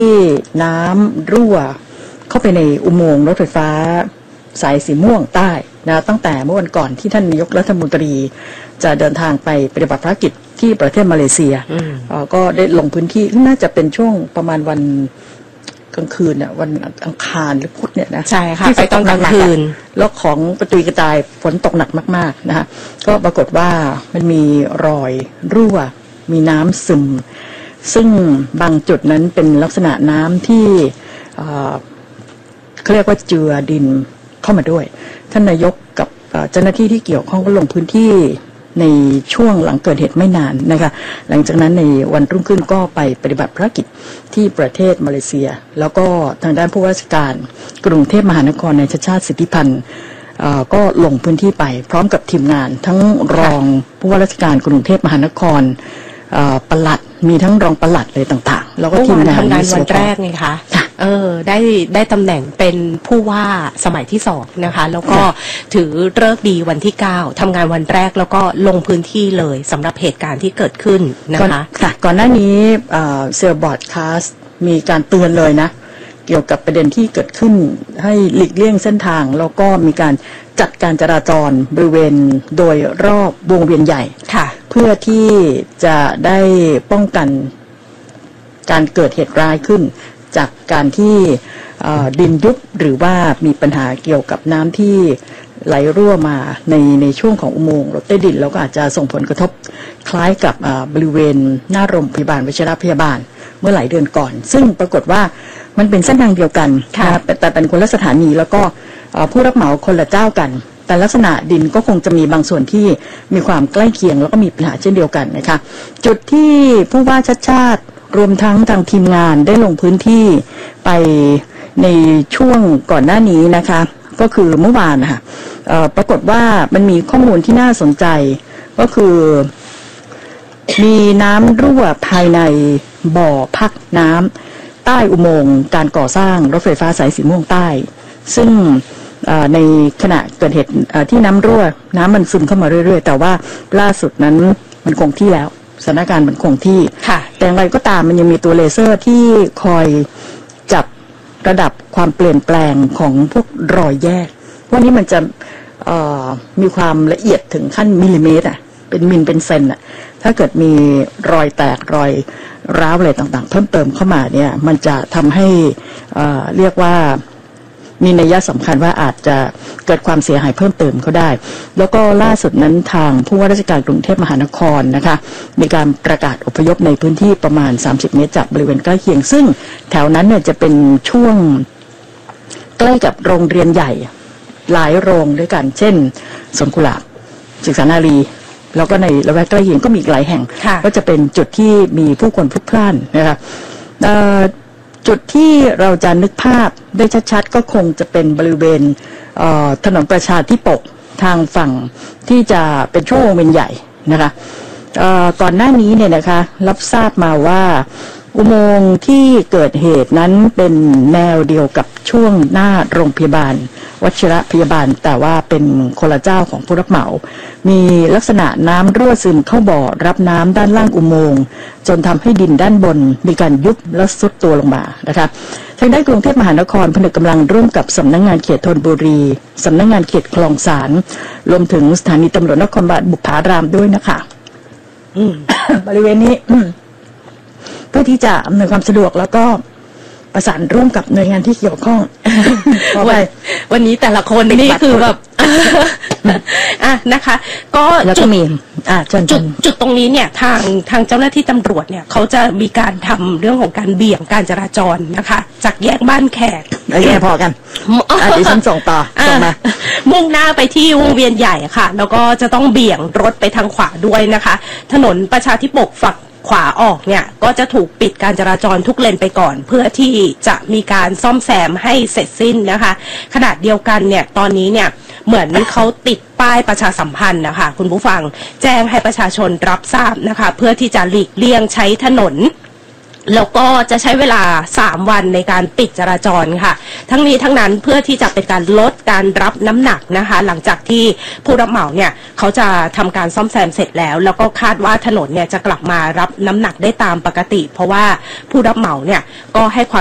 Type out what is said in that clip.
ที่น้ำรั่วเข้าไปในอุโมงค์รถไฟฟ้าสายสีม่วงใต้นะตั้งแต่เมื่อวันก่อนที่ท่านนายกรัฐมนตรีจะเดินทางไปปฏิบัติภารกิจที่ประเทศมาเลเซียก็ได้ลงพื้นที่น่าจะเป็นช่วงประมาณวันกลางคืนเนี่ยวันอังคารหรือพุธเนี่ยนะใช่ค่ะที่ฝนตกหนักคืนแล้วของกระตุยกระจายฝนตกหนักมากๆนะคะก็ปรากฏว่ามันมีรอยรั่วมีน้ำซึมซึ่งบางจุดนั้นเป็นลักษณะน้ำที่เขาเรียกว่าเจือดินเข้ามาด้วยท่านนายกกับเจ้าหน้าที่ที่เกี่ยวข้องก็ลงพื้นที่ในช่วงหลังเกิดเหตุไม่นานนะคะหลังจากนั้นในวันรุ่งขึ้นก็ไปปฏิบัติภารกิจที่ประเทศมาเลเซียแล้วก็ทางด้านผู้ว่าราชการกรุงเทพมหานครในชาติสิทธิพันธ์ก็ลงพื้นที่ไปพร้อมกับทีมงานทั้งรองผู้ว่าราชการกรุงเทพมหานครปลัดมีทั้งรองปลัดเลยต่างๆแล้วก็ทีมงานทำงานวันแรกไงคะได้ตำแหน่งเป็นผู้ว่าสมัยที่2นะคะแล้วก็ถือฤกษ์ดีวันที่9ทำงานวันแรกแล้วก็ลงพื้นที่เลยสำหรับเหตุการณ์ที่เกิดขึ้นนะคะก่อนหน้านี้เซลบอร์ดคาสมีการเตือนเลยนะเกี่ยวกับประเด็นที่เกิดขึ้นให้หลีกเลี่ยงเส้นทางแล้วก็มีการจัดการจราจรบริเวณโดยรอบวงเวียนใหญ่เพื่อที่จะได้ป้องกันการเกิดเหตุร้ายขึ้นจากการที่ดินยุบหรือว่ามีปัญหาเกี่ยวกับน้ำที่ไหลรั่วมาในช่วงของอุโมงค์รถใต้ดินแล้วก็อาจจะส่งผลกระทบคล้ายกับบริเวณหน้าโรงพยาบาลวชิรพยาบาลเมื่อหลายเดือนก่อนซึ่งปรากฏว่ามันเป็นเส้นทางเดียวกันแต่เป็นคนละสถานีแล้วก็ผู้รับเหมาคนละเจ้ากันแต่ลักษณะดินก็คงจะมีบางส่วนที่มีความใกล้เคียงแล้วก็มีปัญหาเช่นเดียวกันนะคะจุดที่ผู้ว่าชัดชาติรวมทั้งทางทีมงานได้ลงพื้นที่ไปในช่วงก่อนหน้านี้นะคะก็คือเมื่อวานนะคะปรากฏว่ามันมีข้อมูลที่น่าสนใจก็คือมีน้ำรั่วภายในบ่อพักน้ำใต้อุโมงค์การก่อสร้างรถไฟฟ้าสายสีม่วงใต้ซึ่งในขณะเกิดเหตุที่น้ำรั่วน้ำมันซึมเข้ามาเรื่อยๆแต่ว่าล่าสุดนั้นมันคงที่แล้วสถานการณ์มันคงที่แต่อย่างไรก็ตามมันยังมีตัวเลเซอร์ที่คอยจับระดับความเปลี่ยนแปลงของพวกรอยแยกพวกนี้มันจะมีความละเอียดถึงขั้นมิลลิเมตรเป็นมิลเป็นเซนถ้าเกิดมีรอยแตกรอยร้าวอะไรต่างๆเพิ่มเติมเข้ามาเนี่ยมันจะทำให้เรียกว่ามีนัยสำคัญว่าอาจจะเกิดความเสียหายเพิ่มเติมเขาได้แล้วก็ล่าสุดนั้นทางผู้ว่าราชการกรุงเทพมหานครนะคะมีการประกาศอพยพในพื้นที่ประมาณ30 เมตรจากบริเวณใกล้เคียงซึ่งแถวนั้นเนี่ยจะเป็นช่วงใกล้กับโรงเรียนใหญ่หลายโรงด้วยกันเช่นสวนกุหลาบศึกษานารีแล้วก็ในละแวกใกล้เคียงก็มีหลายแห่งก็จะเป็นจุดที่มีผู้คนพลุกพล่านนะคะจุดที่เราจะนึกภาพได้ชัดๆก็คงจะเป็นบริเวณถนนประชาธิปกทางฝั่งที่จะเป็นช่วงวงเวียนใหญ่นะคะก่อนหน้านี้เนี่ยนะคะรับทราบมาว่าอุโมงค์ที่เกิดเหตุนั้นเป็นแนวเดียวกับช่วงหน้าโรงพยาบาลวชิรพยาบาลแต่ว่าเป็นคนละเจ้าของผู้รับเหมามีลักษณะน้ำรั่วซึมเข้าบ่อรับน้ำด้านล่างอุโมงค์จนทำให้ดินด้านบนมีการยุบและทรุดตัวลงมานะคะทางด้านกรุงเทพมหานครผนึกกำลังร่วมกับสำนักงานเขตธนบุรีสำนักงานเขตคลองสานรวมถึงสถานีตำรวจนครบาลบุพารามด้วยนะคะ บริเวณนี้เพื่อที่จะอำนวยความสะดวกแล้วก็ประสานร่วมกับหน่วยงานที่เกี่ยวข้องวันนี้แต่ละคนนี่คือแบบนะคะก็จุดตรงนี้เนี่ยทางเจ้าหน้าที่ตำรวจเนี่ยเขาจะมีการทำเรื่องของการเบี่ยงการจราจรนะคะจากแยกบ้านแขกแยกพอกันดิฉันส่งต่อส่งมามุ่งหน้าไปที่วงเวียนใหญ่ค่ะแล้วก็จะต้องเบี่ยงรถไปทางขวาด้วยนะคะถนนประชาธิปกฝั่งขวาออกเนี่ยก็จะถูกปิดการจราจรทุกเลนไปก่อนเพื่อที่จะมีการซ่อมแซมให้เสร็จสิ้นนะคะขณะเดียวกันเนี่ยตอนนี้เนี่ยเหมือนเขาติดป้ายประชาสัมพันธ์นะคะคุณผู้ฟังแจ้งให้ประชาชนรับทราบนะคะเพื่อที่จะหลีกเลี่ยงใช้ถนนแล้วก็จะใช้เวลา3วันในการปิดจราจรค่ะทั้งนี้ทั้งนั้นเพื่อที่จะเป็นการลดการรับน้ำหนักนะคะหลังจากที่ผู้รับเหมาเนี่ยเขาจะทำการซ่อมแซมเสร็จแล้วก็คาดว่าถนนเนี่ยจะกลับมารับน้ำหนักได้ตามปกติเพราะว่าผู้รับเหมาเนี่ยก็ให้ความ